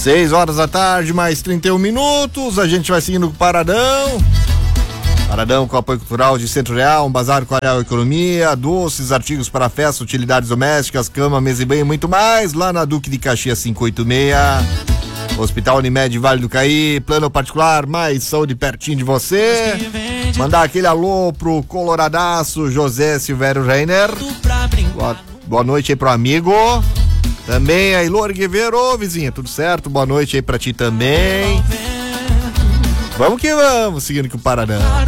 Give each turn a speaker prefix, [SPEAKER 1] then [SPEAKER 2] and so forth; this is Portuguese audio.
[SPEAKER 1] 6 horas da tarde, mais 31 minutos, a gente vai seguindo com o Paradão. Paradão com apoio cultural de Centro Real, um bazar com a Real Economia, doces, artigos para festa, utilidades domésticas, cama, mesa e banho e muito mais, lá na Duque de Caxias 586. Hospital Unimed Vale do Caí, plano particular, mais saúde pertinho de você. Mandar aquele alô pro coloradaço José Silvério Reiner. Boa noite aí pro amigo. Também a Ilor Guevero, ô vizinha, tudo certo? Boa noite aí pra ti também. Vamos que vamos, seguindo com o Paradão.